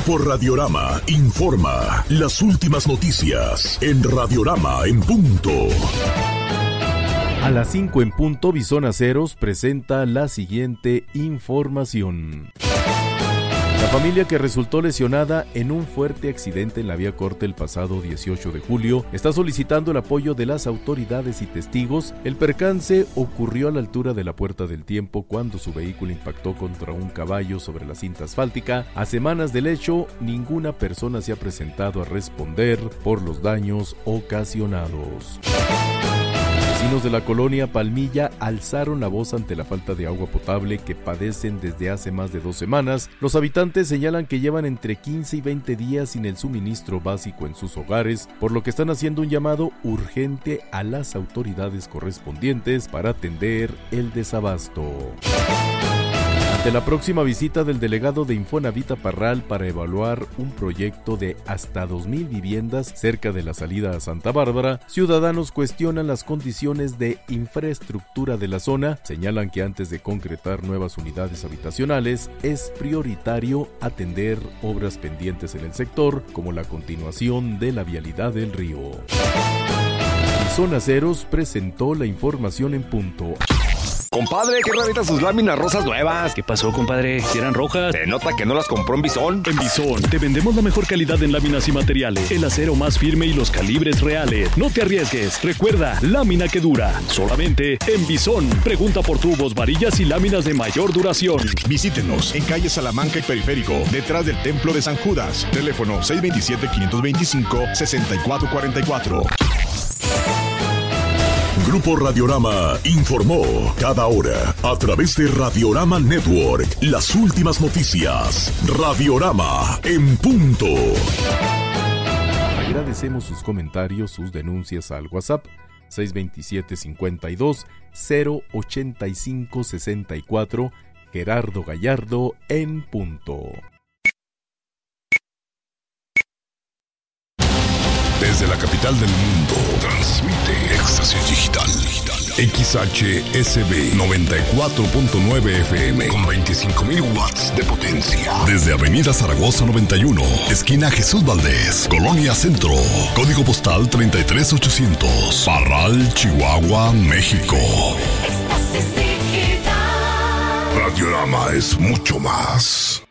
Grupo Radiorama informa las últimas noticias en Radiorama en punto. A las 5 en punto, Visón Aceros presenta la siguiente información. La familia que resultó lesionada en un fuerte accidente en la vía Corte el pasado 18 de julio está solicitando el apoyo de las autoridades y testigos. El percance ocurrió a la altura de la Puerta del Tiempo cuando su vehículo impactó contra un caballo sobre la cinta asfáltica. A semanas del hecho, ninguna persona se ha presentado a responder por los daños ocasionados. Vecinos de la colonia Palmilla alzaron la voz ante la falta de agua potable que padecen desde hace más de 2 semanas. Los habitantes señalan que llevan entre 15 y 20 días sin el suministro básico en sus hogares, por lo que están haciendo un llamado urgente a las autoridades correspondientes para atender el desabasto. Ante la próxima visita del delegado de Infonavit a Parral para evaluar un proyecto de hasta 2,000 viviendas cerca de la salida a Santa Bárbara, ciudadanos cuestionan las condiciones de infraestructura de la zona, señalan que antes de concretar nuevas unidades habitacionales es prioritario atender obras pendientes en el sector, como la continuación de la vialidad del río. Visón Aceros presentó la información en punto. Compadre, qué raritas sus láminas rosas nuevas. ¿Qué pasó, compadre? ¿Si eran rojas? Se nota que no las compró en Visón. En Visón te vendemos la mejor calidad en láminas y materiales, el acero más firme y los calibres reales. No te arriesgues. Recuerda, lámina que dura. Solamente en Visón. Pregunta por tubos, varillas y láminas de mayor duración. Visítenos en calle Salamanca y Periférico, detrás del Templo de San Judas. Teléfono 627-525-6444. Grupo Radiorama informó cada hora a través de Radiorama Network las últimas noticias. Radiorama en punto. Agradecemos sus comentarios, sus denuncias al WhatsApp 627-52-085-64. Gerardo Gallardo en punto. Desde la capital del mundo, transmite Éxtasis Digital. XHSB 94.9 FM con 25,000 watts de potencia. Desde Avenida Zaragoza 91, esquina Jesús Valdés, Colonia Centro. Código postal 33800. Parral, Chihuahua, México. Éxtasis Digital. Radiorama es mucho más.